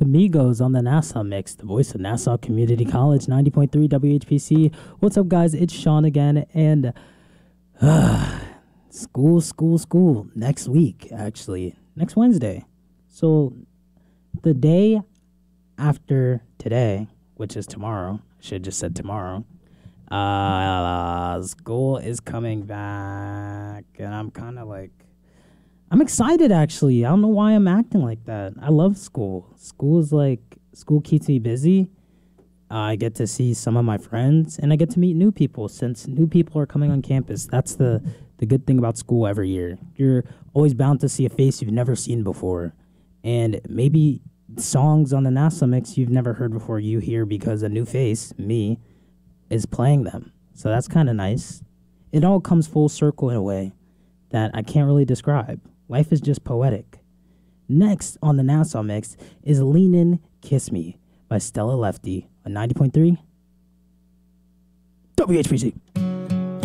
The Migos on the Nassau Mix, the voice of Nassau Community College, 90.3 WHPC. What's up, guys? It's Sean again, and school next week, actually. Next Wednesday. So, the day after today, which is tomorrow, I should have just said tomorrow, school is coming back, and I'm kind of like, I'm excited, actually. I don't know why I'm acting like that. I love school. School keeps me busy. I get to see some of my friends, and I get to meet new people since new people are coming on campus. That's the good thing about school every year. You're always bound to see a face you've never seen before. And maybe songs on the Nassau Mix you've never heard before you hear because a new face, me, is playing them. So that's kind of nice. It all comes full circle in a way that I can't really describe. Life is just poetic. Next on the Nassau Mix is Lean In, Kiss Me by Stella Lefty on 90.3 WHPC.